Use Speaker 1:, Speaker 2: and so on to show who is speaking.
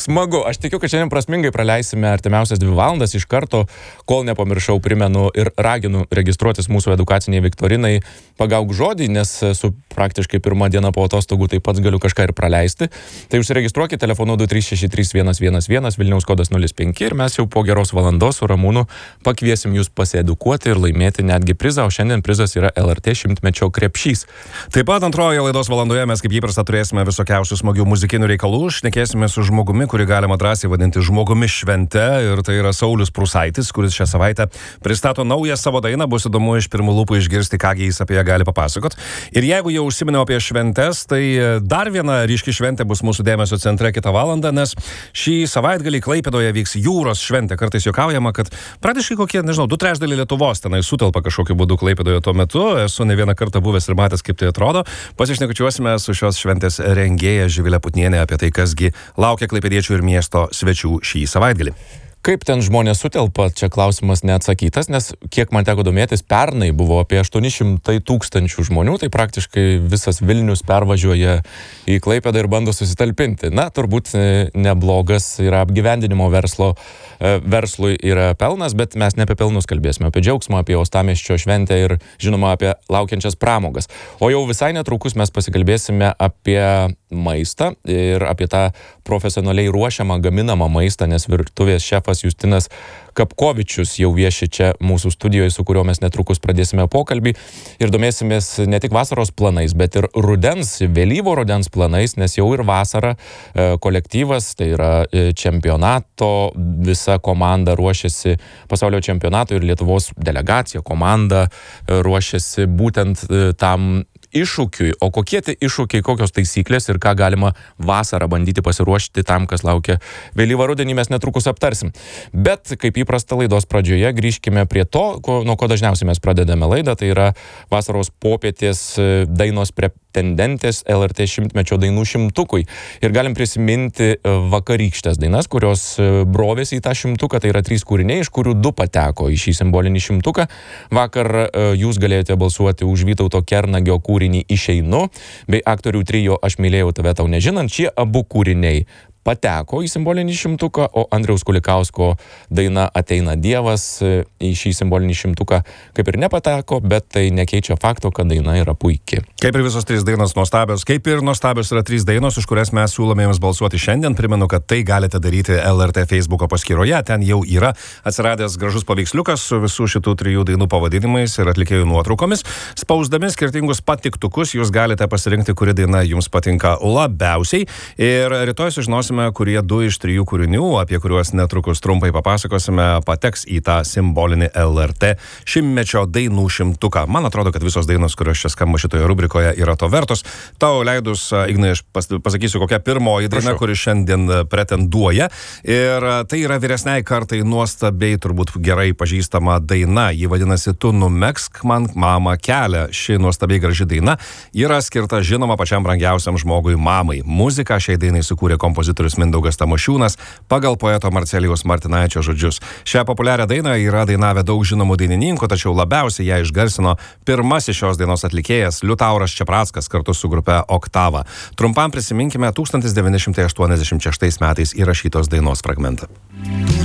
Speaker 1: Smagu. Aš tikiu, kad šiandien prasmingai praleisime artimiausias 2 valandas iš karto, kol nepamiršau, primenu ir raginu registruotis mūsų edukaciniai viktorinai Pagauk žodį, nes su praktiškai pirmą dieną po atostogų taip pat galiu kažką ir praleisti. Tai užsiregistruokite telefonu 2363111 Vilniaus kodas 05 ir mes jau po geros valandos su Ramūnu pakviesim jūs pasiedukuoti ir laimėti netgi prizą, o šiandien prizas yra LRT 100-mečio krepšys.
Speaker 2: Taip pat antrojoje laidos valandoje mes kaip įprasta turėsime visokiausių smagių muzikinių reikalų, šnekėsime su žmogumi, kurį galima drąsiai vadinti žmogumi švente, ir tai yra Saulius Prūsaitis, kuris šią savaitę pristato naują savo dainą, bus įdomu iš pirmų lūpų išgirsti, kągi jis apie ją gali papasakot. Ir jeigu jau užsiminiau apie šventes, tai dar viena ryški šventė bus mūsų dėmesio centre kitą valandą, nes šį savaitgalį Klaipėdoje vyks jūros šventė. Kartais juokaujama, kad praktiškai kokie, 2/3 Lietuvos tenai sutelpa kažkokiu būdu Klaipėdoje tuo metu. Esu ne vieną kartą buvęs ir matęs, kaip tai atrodo. Pasišnekučiuosime su šios šventės rengėja Živilė Putnienė apie tai, kasgi laukia klaipėdiečių ir miesto svečių šį savaitgalį.
Speaker 1: Kaip ten žmonės sutelpa, čia klausimas neatsakytas, nes kiek man teko domėtis, pernai buvo apie 800 000 žmonių, tai praktiškai visas Vilnius pervažiuoja į Klaipėdą ir bando susitalpinti. Na, turbūt neblogas yra apgyvendinimo verslui yra pelnas, bet mes ne apie pelnus kalbėsime, apie džiaugsmą, apie uostamiesčio šventę ir, žinoma, apie laukiančias pramogas. O jau visai netrukus mes pasikalbėsime apie maistą ir apie tą profesionaliai ruošiamą, gaminamą maistą, nes virtuvės šefas Justinas Kapkovičius jau vieši čia mūsų studijoje, su kuriuo mes netrukus pradėsime pokalbį ir domėsimės ne tik vasaros planais, bet ir rudens, vėlyvo rudens planais, nes jau ir vasara kolektyvas, tai yra čempionato, visa komanda ruošiasi pasaulio čempionato ir Lietuvos delegacija, komanda ruošiasi būtent tam iššūkiui. O kokie tai iššūkiai, kokios taisyklės ir ką galima vasarą bandyti pasiruošti tam, kas laukia vėlyvą rudenį, mes netrukus aptarsim. Bet kaip įprasta laidos pradžioje grįžkime prie to, nuo ko dažniausiai mes pradedame laidą, tai yra vasaros popietės dainos pretendentės LRT 100-mečio dainų šimtukui. Ir galim prisiminti vakarykštės dainas, kurios brovėsi į tą šimtuką, tai yra 3 kūriniai, iš kurių 2 pateko į šį simbolinį šimtuką. Vakar jūs galėjote balsuoti už Vytauto Kernagio kūrinį Išeinu, bei aktorių trio Aš mylėjau tave tau nežinant. Šie abu kūriniai pateko į simbolinį šimtuką, o Andriaus Kulikausko daina Ateina Dievas į šį simbolinį šimtuką kaip ir nepateko, bet tai nekeičia fakto, kad daina yra puikiai.
Speaker 2: Kaip ir visos 3 dainos nuostabios, kaip ir nuostabios yra 3 dainos, už kurias mes siūlome jums balsuoti šiandien. Primenu, kad tai galite daryti LRT Facebooko paskyroje, ten jau yra atsiradęs gražus paveiksliukas su visų šitų 3 dainų pavadinimais ir atlikėjų nuotraukomis. Spausdami skirtingus patiktukus, jūs galite pasirinkti, kuri daina jums patinka labiausiai. Ir rytoj sužinosime, kurie 2 iš 3 kūrinių, apie kuriuos netrukus trumpai papasakosime, pateks į tą simbolinį LRT 100-mečio dainų šimtuką. Man atrodo, kad visos dainos, kurios čia skamba šitoje rubrikoje, yra to vertos. Tau leidus, Ignai, aš pasakysiu, kokia pirmoji daina, kuri šiandien pretenduoja. Ir tai yra vyresniai kartai nuostabiai, turbūt gerai pažįstama daina. Ji vadinasi Tu numegzk man mama kelią. Ši nuostabiai graži daina yra skirta, žinoma, pačiam brangiausiam žmogui, mamai. Muziką šiai dainai sukūrė kompozitorius Mindaugas Tamošiūnas pagal poeto Marcelijaus Martinaičio žodžius. Šią populiarią dainą yra dainavę daug žinomų dainininkų, tačiau labiausiai ją išgarsino pirmasis šios dainos atlikėjas Liutauras Čeprackas kartu su grupe Oktava. Trumpam prisiminkime 1986 metais įrašytos dainos fragmentą.